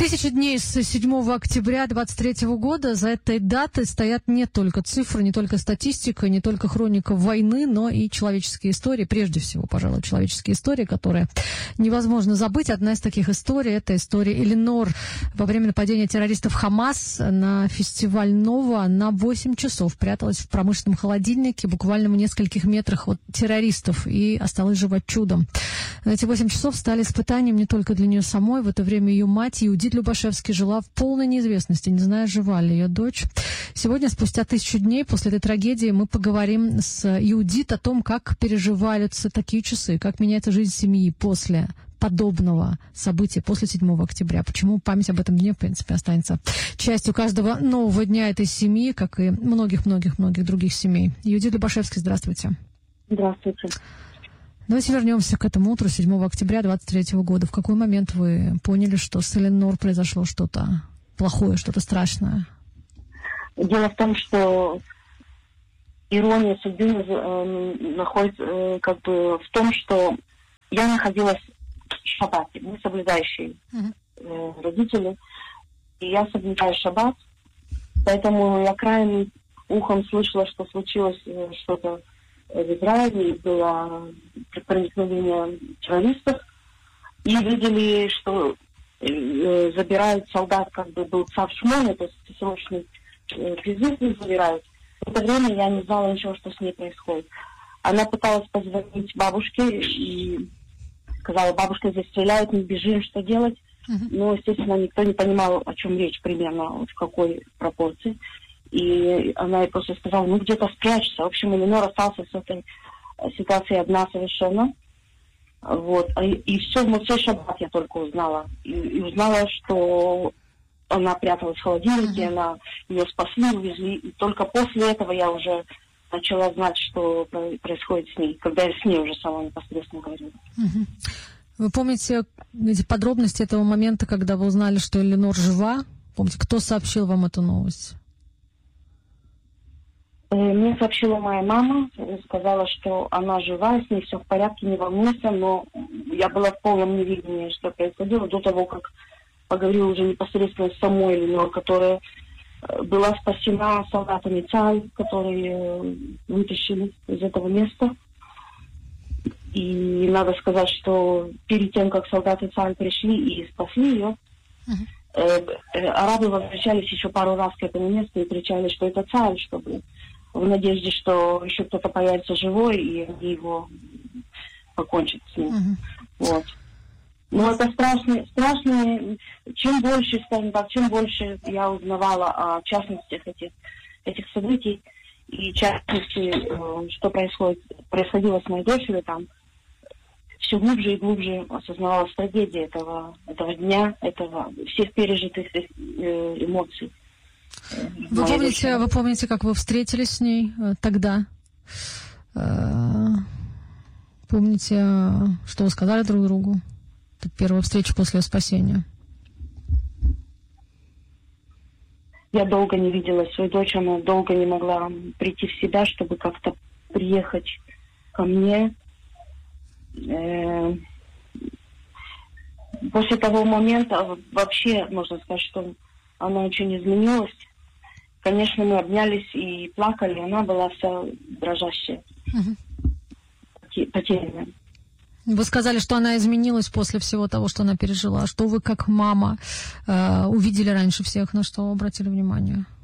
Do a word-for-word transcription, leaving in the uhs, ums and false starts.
Тысяча дней с седьмого октября двадцать третьего года. За этой датой стоят не только цифры, не только статистика, не только хроника войны, но и человеческие истории. Прежде всего, пожалуй, человеческие истории, которые невозможно забыть. Одна из таких историй – это история Элинор. Во время нападения террористов Хамас на фестиваль Нова она восемь часов пряталась в промышленном холодильнике, буквально в нескольких метрах от террористов, и осталась жива чудом. Эти восемь часов стали испытанием не только для нее самой. В это время ее мать Юдит Любашевский жила в полной неизвестности, не зная, жива ли ее дочь. Сегодня, спустя тысячу дней после этой трагедии, мы поговорим с Юдит о том, как переживаются такие часы, как меняется жизнь семьи после подобного события, после седьмого октября. Почему память об этом дне, в принципе, останется частью каждого нового дня этой семьи, как и многих-многих-многих других семей. Юдит Любашевский, здравствуйте. Здравствуйте. Давайте вернемся к этому утру седьмого октября двадцать третьего года. В какой момент вы поняли, что с Элинор произошло что-то плохое, что-то страшное? Дело в том, что ирония судьбы э, находится э, как бы в том, что я находилась в шаббате, мы соблюдающие э, родители, и я соблюдаю шаббат, поэтому я краем ухом слышала, что случилось э, что-то в Израиле, было проникновение террористов, и видели, что э, забирают солдат, как бы был царь Шмоне, то есть срочный э, призыв их забирают. В это время я не знала ничего, что с ней происходит. Она пыталась позвонить бабушке и сказала: бабушка, здесь стреляют, не бежим, что делать? Uh-huh. Но, естественно, никто не понимал, о чем речь примерно, вот в какой пропорции. И она ей просто сказала: ну где-то спрячься. В общем, Элинор остался с этой ситуацией одна совершенно. Вот. И, и все, в Моцей шаббат я только узнала. И, и узнала, что она пряталась в холодильнике, uh-huh. она ее спасли, увезли. И только после этого я уже начала знать, что происходит с ней, когда я с ней уже сама непосредственно говорила. Uh-huh. Вы помните эти подробности этого момента, когда вы узнали, что Элинор жива? Помните, кто сообщил вам эту новость? Мне сообщила моя мама, сказала, что она жива, с ней все в порядке, не волнуйся, но я была в полном неведении, что происходило, до того, как поговорила уже непосредственно с самой Элинор, которая была спасена солдатами ЦАЛ, которые вытащили из этого места. И надо сказать, что перед тем, как солдаты ЦАЛ пришли и спасли ее, uh-huh. э, арабы возвращались еще пару раз к этому месту и кричали, что это ЦАЛ, чтобы в надежде, что еще кто-то появится живой, и они его покончат с ним. Uh-huh. Вот. Но это страшно, страшно. Чем больше, скажем так, чем больше я узнавала о частностях этих, этих событий, и в частности, что происходит, происходило с моей дочерью там, все глубже и глубже осознавалась трагедия этого, этого дня, этого, всех пережитых эмоций. Вы помните, вы помните, как вы встретились с ней тогда? Помните, что вы сказали друг другу? Это первая встреча после спасения. Я долго не видела свою дочь, она долго не могла прийти в себя, чтобы как-то приехать ко мне. После того момента вообще можно сказать, что она очень изменилась. Конечно, мы обнялись и плакали, она была вся дрожащая, uh-huh. потерянная. Вы сказали, что она изменилась после всего того, что она пережила. Что вы, как мама, увидели раньше всех, на что обратили внимание?